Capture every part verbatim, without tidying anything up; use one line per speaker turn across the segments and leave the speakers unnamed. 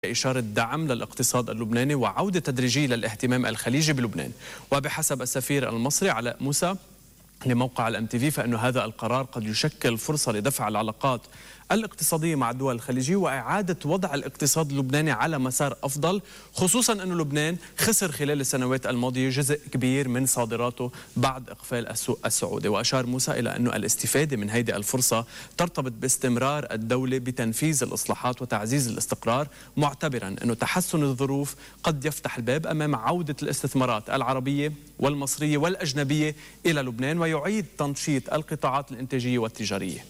إشارة دعم للاقتصاد اللبناني وعودة تدريجية للاهتمام الخليجي بلبنان. وبحسب السفير المصري علاء موسى لموقع الام تي في فإن هذا القرار قد يشكل فرصة لدفع العلاقات الاقتصادية مع الدول الخليجية وإعادة وضع الاقتصاد اللبناني على مسار أفضل، خصوصا أن لبنان خسر خلال السنوات الماضية جزء كبير من صادراته بعد إقفال السوق السعودي. وأشار موسى إلى أن الاستفادة من هذه الفرصة ترتبط باستمرار الدولة بتنفيذ الإصلاحات وتعزيز الاستقرار، معتبرا أن تحسن الظروف قد يفتح الباب أمام عودة الاستثمارات العربية والمصرية والأجنبية إلى لبنان ويعيد تنشيط القطاعات الإنتاجية والتجارية.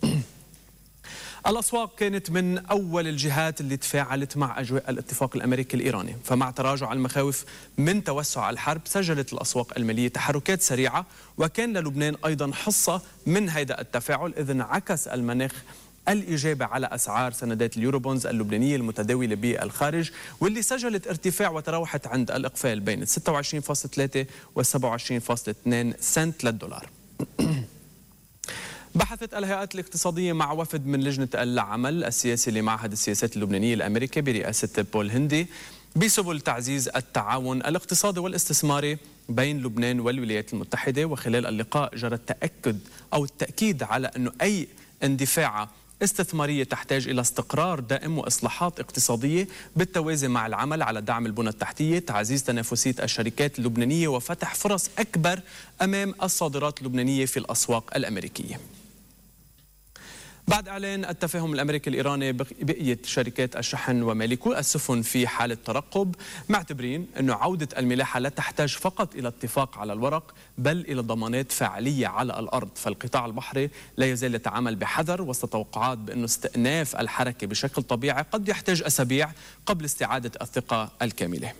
الأسواق كانت من أول الجهات اللي تفاعلت مع أجواء الاتفاق الأمريكي الإيراني، فمع تراجع المخاوف من توسع الحرب سجلت الأسواق المالية تحركات سريعة، وكان للبنان أيضا حصة من هذا التفاعل، إذ انعكس المناخ الإجابة على أسعار سندات اليوروبونز اللبنانية المتداولة بالخارج، واللي سجلت ارتفاع وتراوحت عند الإقفال بين ستة وعشرين فاصلة ثلاثة و سبعة وعشرين فاصلة اثنين سنت للدولار. بحثت الهيئات الاقتصادية مع وفد من لجنة العمل السياسي لمعهد السياسات اللبنانية الأمريكي برئاسة بول هندي بسبل تعزيز التعاون الاقتصادي والاستثماري بين لبنان والولايات المتحدة. وخلال اللقاء جرى التأكد أو التأكيد على أنه أي اندفاع استثمارية تحتاج إلى استقرار دائم وإصلاحات اقتصادية بالتوازي مع العمل على دعم البنى التحتية، تعزيز تنافسية الشركات اللبنانية وفتح فرص أكبر أمام الصادرات اللبنانية في الأسواق الأمريكية. بعد إعلان التفاهم الأمريكي الإيراني بقية شركات الشحن ومالكو السفن في حالة ترقب، معتبرين أن عودة الملاحة لا تحتاج فقط إلى اتفاق على الورق بل إلى ضمانات فعلية على الأرض. فالقطاع البحري لا يزال يتعامل بحذر وسط توقعات بأن استئناف الحركة بشكل طبيعي قد يحتاج أسابيع قبل استعادة الثقة الكاملة.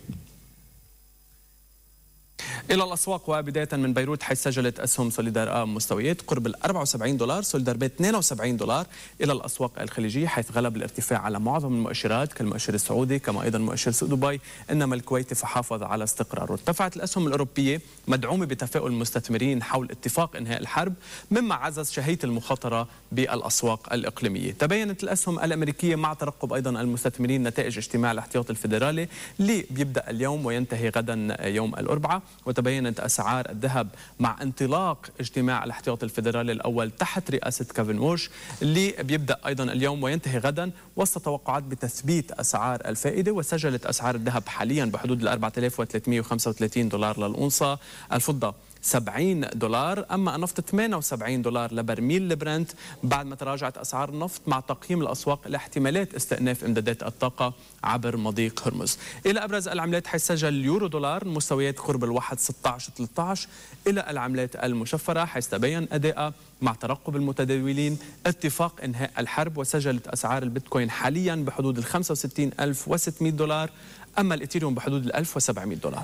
إلى الأسواق وبداية من بيروت، حيث سجلت أسهم سوليدار مستويات قرب ال أربعة وسبعين دولار، سوليدار ب اثنين وسبعين دولار. إلى الأسواق الخليجية حيث غلب الارتفاع على معظم المؤشرات كالمؤشر السعودي كما أيضا مؤشر سوق دبي، إنما الكويتي فحافظ على استقراره. ارتفعت الأسهم الأوروبية مدعومة بتفاؤل المستثمرين حول اتفاق إنهاء الحرب، مما عزز شهية المخاطرة بالأسواق الإقليمية. تبينت الأسهم الأمريكية مع ترقب أيضا المستثمرين نتائج اجتماع الاحتياط الفيدرالي اللي بيبدأ اليوم وينتهي غدا يوم الأربعاء. وتبينت أسعار الذهب مع انطلاق اجتماع الاحتياط الفيدرالي الأول تحت رئاسة كيفن ووش اللي بيبدأ أيضا اليوم وينتهي غدا، وسط توقعات بتثبيت أسعار الفائدة. وسجلت أسعار الذهب حاليا بحدود ال أربعة آلاف وثلاثمئة وخمسة وثلاثين دولار للأونصة، الفضة سبعين دولار، أما النفط ثمانية وسبعين دولار لبرميل البرنت، بعد ما تراجعت أسعار النفط مع تقييم الأسواق لاحتمالات استئناف إمدادات الطاقة عبر مضيق هرمز. إلى أبرز العملات حيث سجل اليورو دولار مستويات قرب الواحد ستة عشر ثلاثة عشر. إلى العملات المشفرة حيث تبين أداء مع ترقب المتداولين اتفاق إنهاء الحرب، وسجلت أسعار البيتكوين حاليا بحدود ال خمسة وستين ألف وستمئة دولار، أما الإثيريوم بحدود ال ألف وسبعمئة دولار.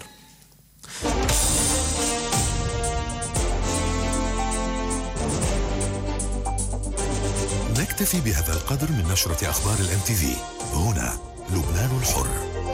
نكتفي بهذا القدر من نشرة أخبار الام تي في. هنا لبنان الحر.